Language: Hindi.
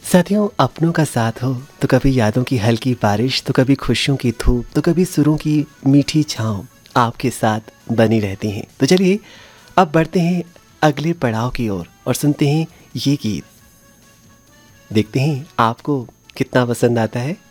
साथियों, अपनों का साथ हो तो कभी यादों की हल्की बारिश, तो कभी खुशियों की धूप, तो कभी सुरों की मीठी छाँव आपके साथ बनी रहती हैं। तो चलिए अब बढ़ते हैं अगले पड़ाव की ओर और सुनते हैं ये गीत। देखते हैं आपको कितना पसंद आता है।